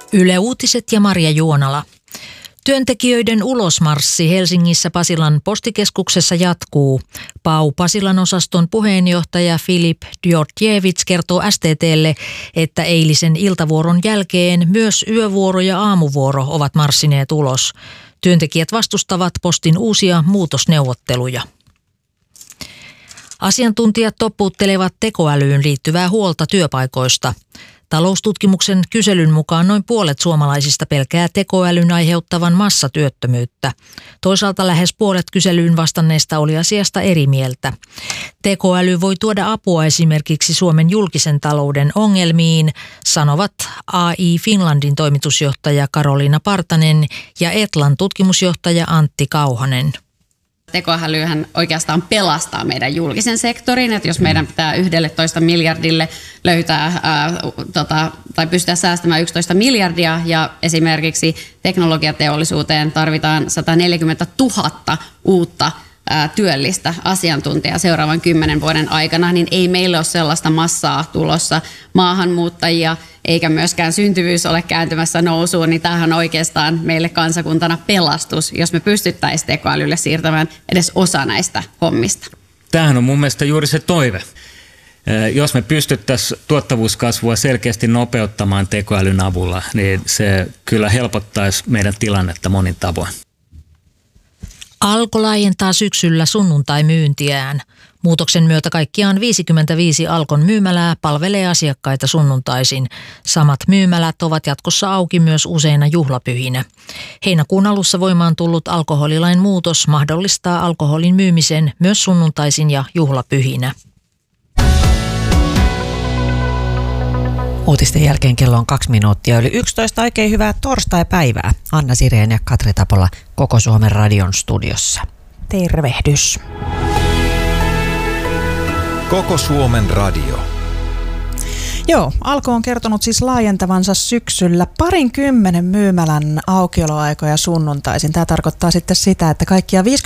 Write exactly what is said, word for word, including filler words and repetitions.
Yle Uutiset ja Marja Juonala. Työntekijöiden ulosmarssi Helsingissä Pasilan postikeskuksessa jatkuu. Pau Pasilan osaston puheenjohtaja Filip Djordjevic kertoo S T T:lle, että eilisen iltavuoron jälkeen myös yövuoro ja aamuvuoro ovat marssineet ulos. Työntekijät vastustavat postin uusia muutosneuvotteluja. Asiantuntijat toppuuttelevat tekoälyyn liittyvää huolta työpaikoista. Taloustutkimuksen kyselyn mukaan noin puolet suomalaisista pelkää tekoälyn aiheuttavan massatyöttömyyttä. Toisaalta lähes puolet kyselyyn vastanneista oli asiasta eri mieltä. Tekoäly voi tuoda apua esimerkiksi Suomen julkisen talouden ongelmiin, sanovat A I Finlandin toimitusjohtaja Karoliina Partanen ja Etlan tutkimusjohtaja Antti Kauhanen. Tekoälyhän oikeastaan pelastaa meidän julkisen sektorin, että jos meidän pitää yksitoista miljardille löytää ää, tota, tai pystyä säästämään yksitoista miljardia ja esimerkiksi teknologiateollisuuteen tarvitaan sata neljäkymmentätuhatta uutta ää, työllistä asiantuntijaa seuraavan kymmenen vuoden aikana, niin ei meillä ole sellaista massaa tulossa maahanmuuttajia, eikä myöskään syntyvyys ole kääntymässä nousuun, niin tämähän on oikeastaan meille kansakuntana pelastus, jos me pystyttäisiin tekoälylle siirtämään edes osa näistä hommista. Tämähän on mun mielestä juuri se toive. Jos me pystyttäisiin tuottavuuskasvua selkeästi nopeuttamaan tekoälyn avulla, niin se kyllä helpottaisi meidän tilannetta monin tavoin. Alko laajentaa syksyllä sunnuntai-myyntiään. Muutoksen myötä kaikkiaan viisikymmentäviisi Alkon myymälää palvelee asiakkaita sunnuntaisin. Samat myymälät ovat jatkossa auki myös useina juhlapyhinä. Heinäkuun alussa voimaan tullut alkoholilain muutos mahdollistaa alkoholin myymisen myös sunnuntaisin ja juhlapyhinä. Uutisten jälkeen kello on kaksi minuuttia yli yksitoista. Oikein hyvää torstai-päivää. Anna Sireen ja Katri Tapola Koko Suomen radion studiossa. Tervehdys. Koko Suomen radio. Joo, Alko on kertonut siis laajentavansa syksyllä parinkymmenen myymälän aukioloaikoja sunnuntaisin. Tämä tarkoittaa sitten sitä, että kaikkia